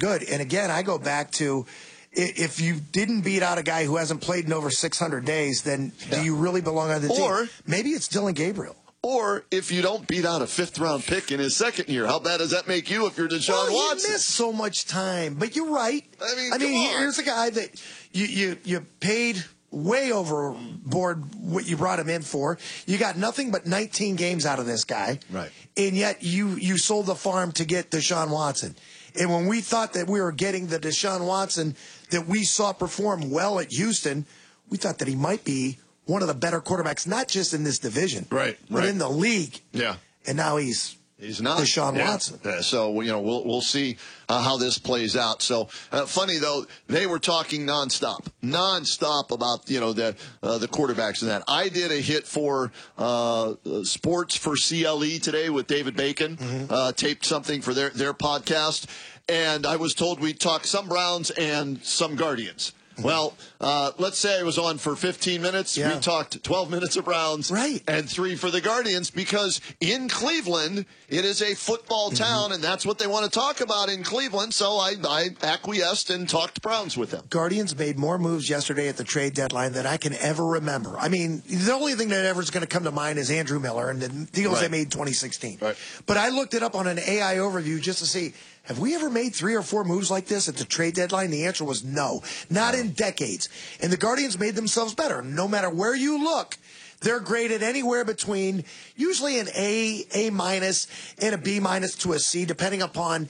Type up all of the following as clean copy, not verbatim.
good. And again, I go back to, if you didn't beat out a guy who hasn't played in over 600 days, then do you really belong on the team? Maybe it's Dylan Gabriel. Or if you don't beat out a fifth-round pick in his second year, how bad does that make you if you're Deshaun Watson? He missed so much time. But you're right. I mean here's a guy that you paid way overboard what you brought him in for. You got nothing but 19 games out of this guy. Right. And yet you sold the farm to get Deshaun Watson. And when we thought that we were getting the Deshaun Watson that we saw perform well at Houston, we thought that he might be one of the better quarterbacks, not just in this division, but in the league. Yeah. And now he's not Deshaun Watson. So, we'll see how this plays out. So, funny, though, they were talking nonstop about, the quarterbacks and that. I did a hit for Sports for CLE today with David Bacon, taped something for their podcast, and I was told we'd talk some Browns and some Guardians. Well, let's say I was on for 15 minutes. We talked 12 minutes of Browns and 3 for the Guardians, because in Cleveland, it is a football town, and that's what they want to talk about in Cleveland. So I acquiesced and talked Browns with them. Guardians made more moves yesterday at the trade deadline than I can ever remember. I mean, the only thing that ever is going to come to mind is Andrew Miller and the deals they made in 2016. Right. But I looked it up on an AI overview just to see, have we ever made 3 or 4 moves like this at the trade deadline? The answer was no, not in decades. And the Guardians made themselves better. No matter where you look, they're graded anywhere between usually an A minus, and a B minus to a C, depending upon,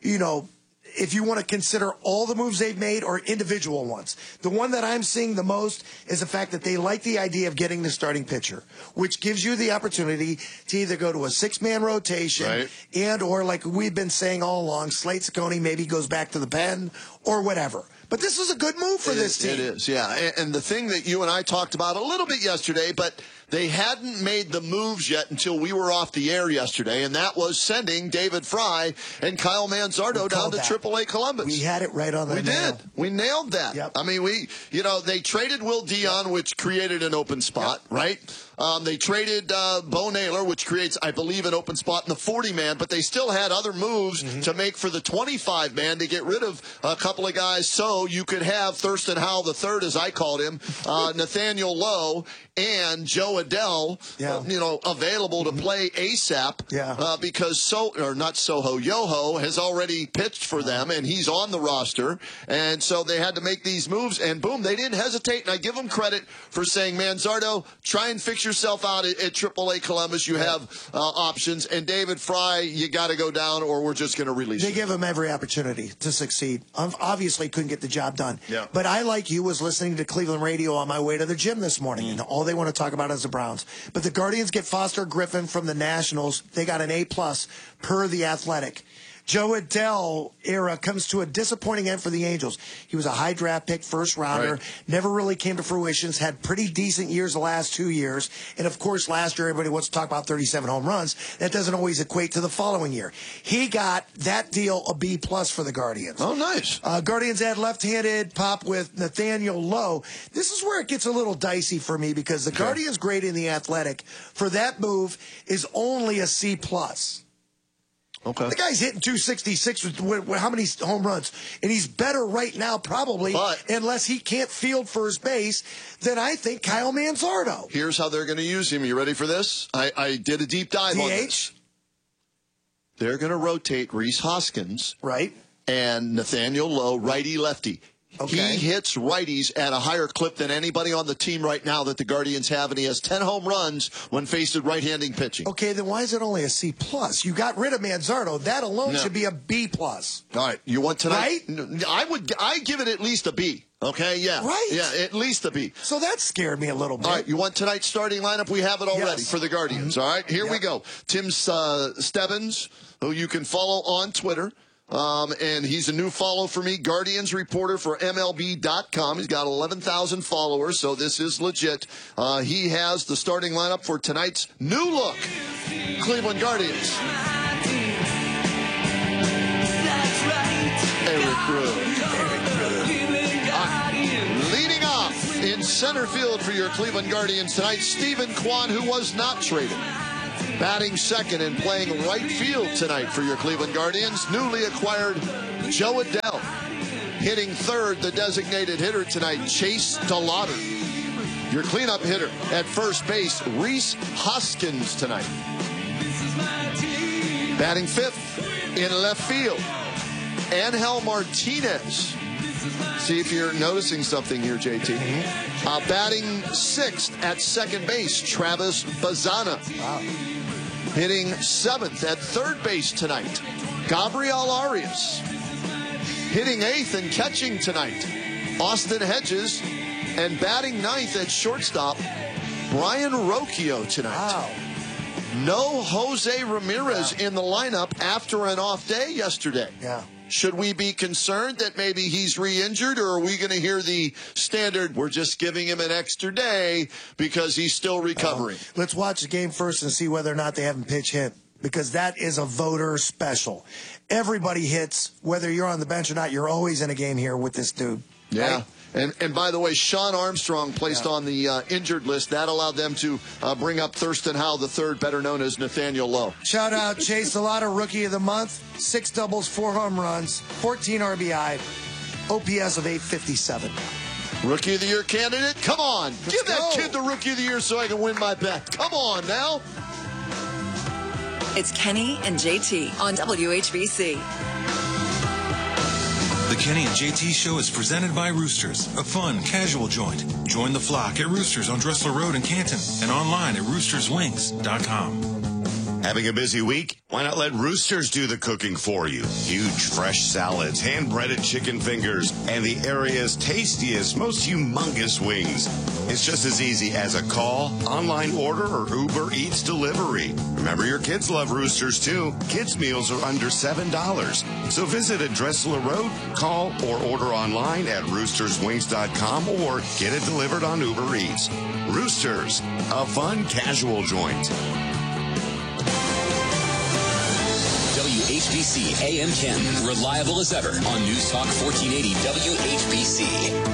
if you want to consider all the moves they've made or individual ones. The one that I'm seeing the most is the fact that they like the idea of getting the starting pitcher, which gives you the opportunity to either go to a 6-man rotation and or, like we've been saying all along, Slate Ciccone maybe goes back to the pen or whatever. But this is a good move for this team. It is, yeah. And the thing that you and I talked about a little bit yesterday, but they hadn't made the moves yet until we were off the air yesterday, and that was sending David Fry and Kyle Manzardo down to AAA Columbus. We had it right on the nail. We did. We nailed that. Yep. I mean, they traded Will Dion, which created an open spot, right? They traded Bo Naylor, which creates, I believe, an open spot in the 40-man, but they still had other moves to make for the 25-man to get rid of a couple of guys so you could have Thurston Howell III, as I called him, Nathaniel Lowe, and Joe Adell, available to play ASAP because Yoho has already pitched for them, and he's on the roster. And so they had to make these moves, and boom, they didn't hesitate. And I give them credit for saying, Manzardo, try and fix yourself out at AAA Columbus. You have options. And David Fry, you got to go down, or we're just going to release They give him every opportunity to succeed. Obviously couldn't get the job done. Yeah. But I, like you, was listening to Cleveland radio on my way to the gym this morning, and all they want to talk about is the Browns. But the Guardians get Foster Griffin from the Nationals. They got an A+ per The Athletic. Joe Adell era comes to a disappointing end for the Angels. He was a high draft pick, first rounder, never really came to fruition, had pretty decent years the last 2 years. And, of course, last year everybody wants to talk about 37 home runs. That doesn't always equate to the following year. He got that deal a B+ for the Guardians. Oh, nice. Guardians add left-handed pop with Nathaniel Lowe. This is where it gets a little dicey for me because the Guardians grade in The Athletic for that move is only a C+. Okay. The guy's hitting 266 with how many home runs? And he's better right now, probably, unless he can't field first base, than I think Kyle Manzardo. Here's how they're going to use him. You ready for this? I did a deep dive on this. They're going to rotate Rhys Hoskins and Nathaniel Lowe, righty-lefty. Okay. He hits righties at a higher clip than anybody on the team right now that the Guardians have, and he has 10 home runs when faced with right-handing pitching. Okay, then why is it only a C+? You got rid of Manzardo. That alone should be a B+. All right, you want tonight? I give it at least a B. Okay, yeah. Right. Yeah, at least a B. So that scared me a little bit. All right, you want tonight's starting lineup? We have it already for the Guardians. All right, here we go. Tim Stebbins, who you can follow on Twitter. And he's a new follow for me, Guardians reporter for MLB.com. He's got 11,000 followers, so this is legit. He has the starting lineup for tonight's new look Cleveland Guardians. Eric Brewer. Leading off in center field for your Cleveland Guardians tonight, Stephen Kwan, who was not traded. Batting second and playing right field tonight for your Cleveland Guardians, newly acquired Joe Adell. Hitting third, the designated hitter tonight, Chase DeLauder. Your cleanup hitter at first base, Rhys Hoskins tonight. Batting fifth in left field, Angel Martinez. See if you're noticing something here, JT. Batting sixth at second base, Travis Bazzana. Wow. Hitting seventh at third base tonight, Gabriel Arias. Hitting eighth and catching tonight, Austin Hedges. And batting ninth at shortstop, Brian Rocchio tonight. Wow. No Jose Ramirez in the lineup after an off day yesterday. Yeah. Should we be concerned that maybe he's re-injured, or are we going to hear the standard, we're just giving him an extra day because he's still recovering? Let's watch the game first and see whether or not they have him pitch hit, because that is a voter special. Everybody hits, whether you're on the bench or not. You're always in a game here with this dude. Yeah. Right? And by the way, Sean Armstrong placed on the injured list. That allowed them to bring up Thurston Howell III, better known as Nathaniel Lowe. Shout out Chase DeLauder, Rookie of the Month. 6 doubles, 4 home runs, 14 RBI, OPS of 857. Rookie of the Year candidate? Come on. Give that kid the Rookie of the Year so I can win my bet. Come on now. It's Kenny and JT on WHBC. The Kenny and JT Show is presented by Roosters, a fun, casual joint. Join the flock at Roosters on Dressler Road in Canton and online at roosterswings.com. Having a busy week? Why not let Roosters do the cooking for you? Huge fresh salads, hand-breaded chicken fingers, and the area's tastiest, most humongous wings. It's just as easy as a call, online order, or Uber Eats delivery. Remember, your kids love Roosters, too. Kids' meals are under $7. So visit at Dressler Road, call or order online at roosterswings.com, or get it delivered on Uber Eats. Roosters, a fun, casual joint. WHBC AM 10, reliable as ever on News Talk 1480 WHBC.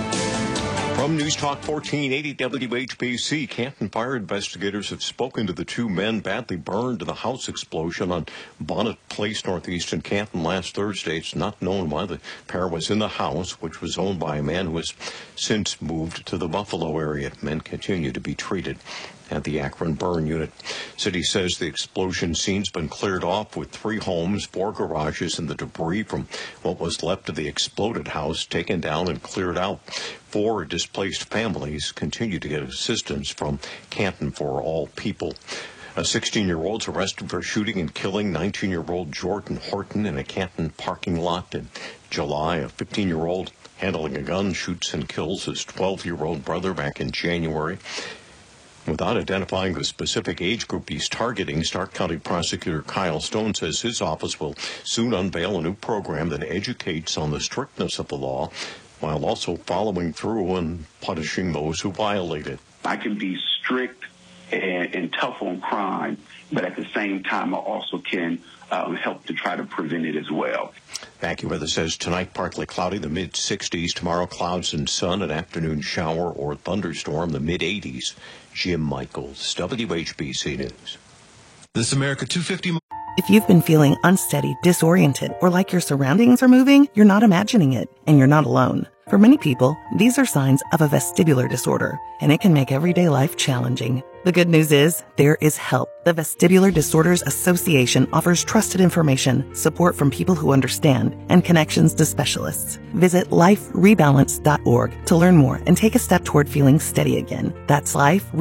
From News Talk 1480 WHBC, Canton fire investigators have spoken to the 2 men badly burned in the house explosion on Bonnet Place, northeast in Canton last Thursday. It's not known why the pair was in the house, which was owned by a man who has since moved to the Buffalo area. Men continue to be treated at the Akron Burn Unit. City says the explosion scene's been cleared off, with 3 homes, 4 garages, and the debris from what was left of the exploded house taken down and cleared out. 4 displaced families continue to get assistance from Canton for All People. A 16-year-old's arrested for shooting and killing 19-year-old Jordan Horton in a Canton parking lot in July. A 15-year-old handling a gun shoots and kills his 12-year-old brother back in January. Without identifying the specific age group he's targeting, Stark County Prosecutor Kyle Stone says his office will soon unveil a new program that educates on the strictness of the law while also following through and punishing those who violate it. I can be strict and tough on crime, but at the same time, I also can help to try to prevent it as well. AccuWeather says tonight partly cloudy, the mid-60s. Tomorrow, clouds and sun, an afternoon shower or thunderstorm, the mid-80s. Jim Michaels, WHBC News. This America 250. If you've been feeling unsteady, disoriented, or like your surroundings are moving, you're not imagining it, and you're not alone. For many people, these are signs of a vestibular disorder, and it can make everyday life challenging. The good news is, there is help. The Vestibular Disorders Association offers trusted information, support from people who understand, and connections to specialists. Visit liferebalance.org to learn more and take a step toward feeling steady again. That's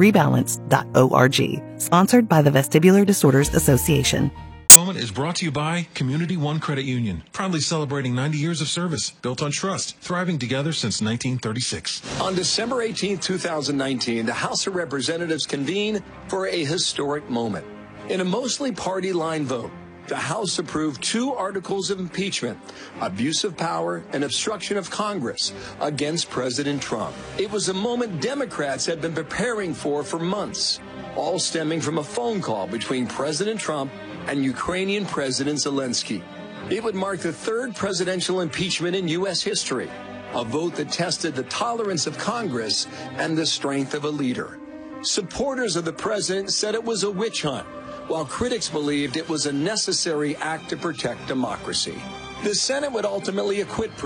liferebalance.org. Sponsored by the Vestibular Disorders Association. Moment is brought to you by Community One Credit Union, proudly celebrating 90 years of service, built on trust, thriving together since 1936. On December 18, 2019, the House of Representatives convened for a historic moment. In a mostly party-line vote, the House approved 2 articles of impeachment, abuse of power and obstruction of Congress, against President Trump. It was a moment Democrats had been preparing for months, all stemming from a phone call between President Trump and Ukrainian President Zelensky. It would mark the 3rd presidential impeachment in U.S. history, a vote that tested the tolerance of Congress and the strength of a leader. Supporters of the president said it was a witch hunt, while critics believed it was a necessary act to protect democracy. The Senate would ultimately acquit